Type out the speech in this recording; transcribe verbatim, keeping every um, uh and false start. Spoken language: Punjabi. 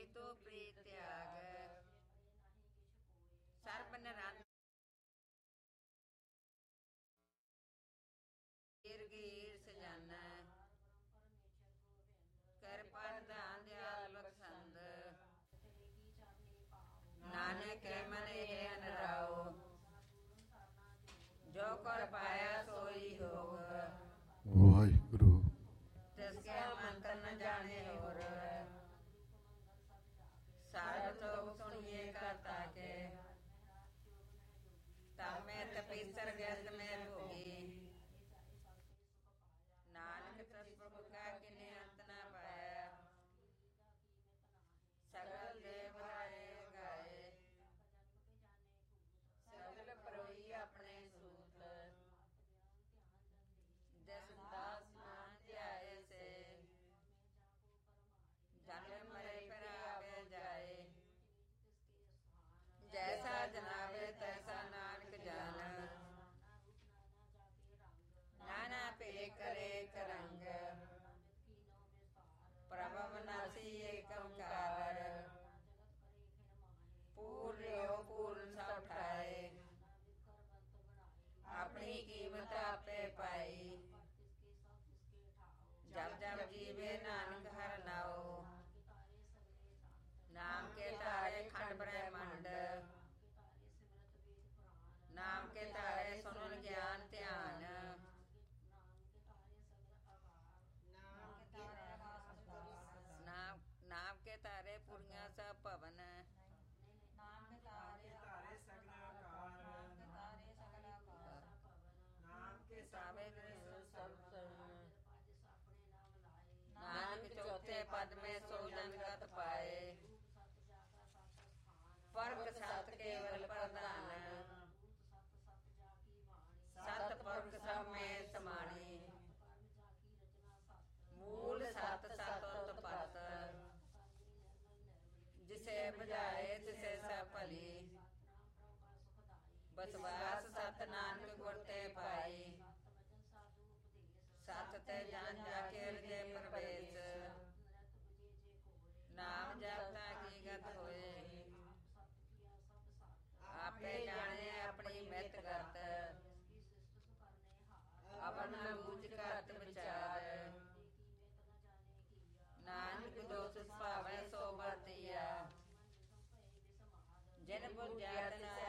ਤੋ ਪ੍ਰੀਤ ਤਿਆਗ ਸਰਬ ਨਿਰੰਤ ਗੀਰ ਸਜਾਨਾ ਕਿਰਪਾ ਨਿਧਾਨ ਦਿਆਲ ਬਖਸ਼ੰਦ ਨਾਨਕ ਮਨ ਇਹ ਅਨਰਾਓ ਜੋ ਕਰ ਪਾਇਆ ਸੋਈ ਹੋਗ ਵਾਹਿਗੁਰੂ ਤਿਸ ਕੇ ਮੰਤਰ ਨ ਜਾਣੇ ਹੋਰ ਸਾਧ ਤੋਂ ਸੁਣੀਏ ਕਰਤਾ ਕੇ ਤਾਮੇ ਤਪੀਸਰ ਗੈਸ ਮੈਂ ਭੋਗੀ ਨਾਨਕ ਤਸ ਪ੍ਰਭੂ ਕਾ ਕਿਨੇ ਅੰਤ ਨਾ ਪਾਇਆ ਸਗਲ ਦੇਵ ਹਾਰੇ ਗਾਏ ਸਗਲ ਪਰੋਈ ਆਪਣੇ ਸੂਤ ਦਸ ਦਾਸ ਮਾਨ ਧਿਆਏ ਸੇ ਜਨਮ ਮਰੇ ਫਿਰ ਆਵੇ ਜਾਏ ਜੈਸਾ ਜਨਾਵੇ ਤੈਸਾ ਨਾਨਕ ਜਾਣ ਨਾਨਾ ਭੇ ਕਰੇ ਕਰੰਗ ਪ੍ਰਭਵ ਨਾਸੀ ਏਕ ਓੰਕਾਰ ਪੂਰਿਓ ਪੂਰਨ ਸਭ ਠਾਏ ਆਪਣੀ ਕੀਮਤ ਆਪੇ ਪਾਈ ਜਬ ਜਬ ਜੀਵੇ ਨਾਨਕ ਹਰਿ ਨਾਉ ਨਾਮ ਕੇ ਤਾਰੇ ਖੰਡ ਬ੍ਰਹਮੰਡ ਨਾਮ ਕੇ ਤਾਰੇ ਸੁਨਨ ਗਿਆਨ ਧਿਆਨ ਨਾਮ ਨਾਮ ਕੇ ਤਾਰੇ ਪੁਰੀਆਂ ਸਭ ਭਵਨ ਨਾਮ ਕੇ ਤਾਰੇ ਤਾਰੇ ਸਗਲ ਆਕਾਰ ਨਾਮ ਕੇ ਤਾਰੇ ਸਗਲ ਆਕਾਰ ਨਾਮ ਕੇ ਸਾਵੇ ਗ੍ਰਹਿ ਸਭ ਸਰਨ ਨਾਨਕ ਚੌਥੇ ਪਦ ਮੇ ਸੋ ਜਨ ਗਤ ਪਾਏ ਪਰਖ ਸਤ ਕੇਵਲ ਪ੍ਰਧਾਨ ਸਤ ਪਰਖ ਸਭ ਮੇ ਸਮਾਣੀ ਮੂਲ ਸਤ ਸਤ ਉਤਪਤ ਜਿਸੇ ਬੁਝਾਏ ਤਿਸੇ ਸਭ ਭਲੀ ਬਸਵਾਸ ਸਤ ਨਾਨਕ ਗੁਰ ਤੇ ਪਾਈ ਸਤ ਤੇ ਜਾਨ ਜਾ ਕੇ ਹਿਰਦੇ ਪ੍ਰਵੇਸ਼ ਨਾਮ ਜਪਤਾ ਕੀ ਗਤ ਹੋਏ ਆਪੇ ਜਾਣੇ ਆਪਣੀ ਮਿਤ ਗਤ ਅਵਨ ਬੂਝ ਕਰਤ ਵਿਚਾਰ ਨਾਨਕ ਦੋਸ ਸੁਭਾਵੈ ਸੋ ਵਰਤਿਆ ਜਿਨ ਬੁਝਿਆ ਤਿਨੈ